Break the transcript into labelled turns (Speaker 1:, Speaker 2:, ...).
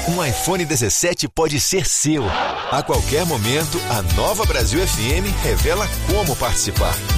Speaker 1: Um iPhone 17 pode ser seu. A qualquer momento, a Nova Brasil FM revela como participar.